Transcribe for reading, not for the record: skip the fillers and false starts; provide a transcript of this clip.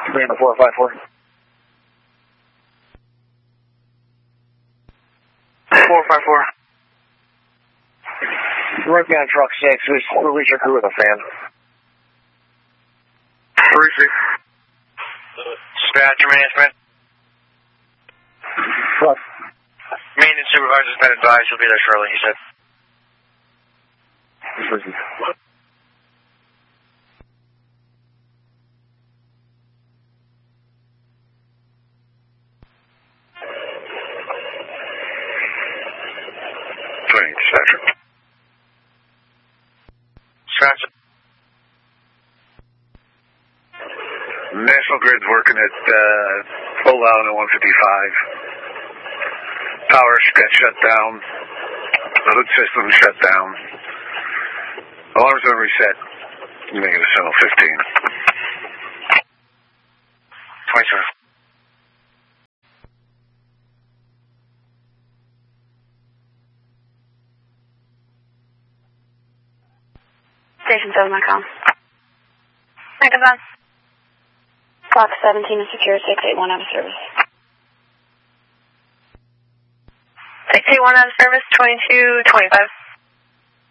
Bring the 454. 454. Run me on truck 6. Release your crew with a fan. Receive. Dispatcher management. Truck. Maintenance supervisor's been advised. He'll be there shortly, he said. Receive. Dispatcher. National Grid's working at full out at 155. Power got shut down. The hood system shut down. Alarm's been reset. Negative signal 15. 27. Station 7, my com. Megaphone. Clock 17 is secure, 681 out of service. 681 out of service, 2225.